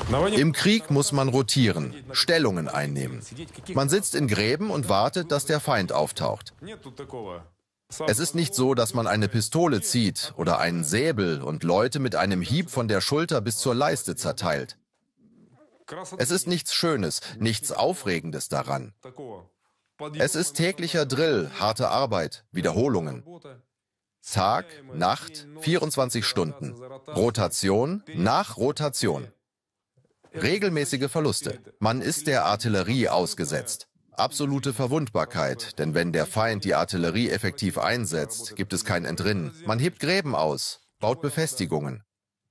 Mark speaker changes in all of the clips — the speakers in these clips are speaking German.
Speaker 1: Im Krieg muss man rotieren, Stellungen einnehmen. Man sitzt in Gräben und wartet, dass der Feind auftaucht. Es ist nicht so, dass man eine Pistole zieht oder einen Säbel und Leute mit einem Hieb von der Schulter bis zur Leiste zerteilt. Es ist nichts Schönes, nichts Aufregendes daran. Es ist täglicher Drill, harte Arbeit, Wiederholungen. Tag, Nacht, 24 Stunden. Rotation nach Rotation. Regelmäßige Verluste. Man ist der Artillerie ausgesetzt. Absolute Verwundbarkeit, denn wenn der Feind die Artillerie effektiv einsetzt, gibt es kein Entrinnen. Man hebt Gräben aus, baut Befestigungen.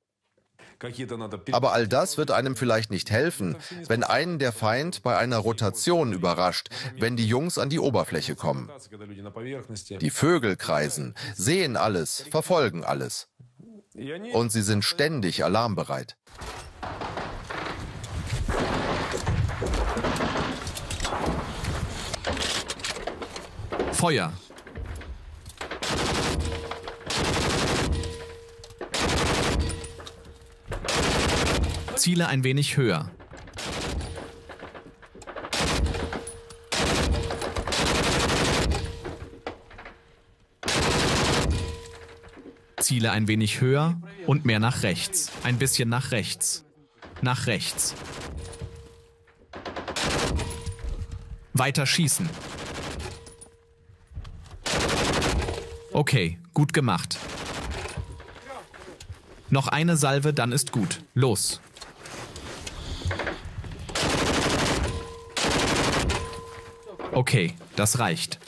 Speaker 1: Aber all das wird einem vielleicht nicht helfen, wenn einen der Feind bei einer Rotation überrascht, wenn die Jungs an die Oberfläche kommen. Die Vögel kreisen, sehen alles, verfolgen alles. Und sie sind ständig alarmbereit.
Speaker 2: Feuer. Ziele ein wenig höher. Ziele ein wenig höher und mehr nach rechts. Ein bisschen nach rechts. Nach rechts. Weiter schießen. Okay, gut gemacht. Noch eine Salve, dann ist gut. Los. Okay, das reicht.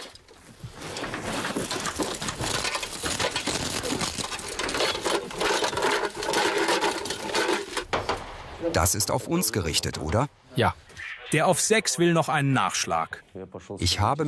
Speaker 3: Das ist auf uns gerichtet, oder?
Speaker 4: Ja. Der auf 6 will noch einen Nachschlag.
Speaker 3: Ich habe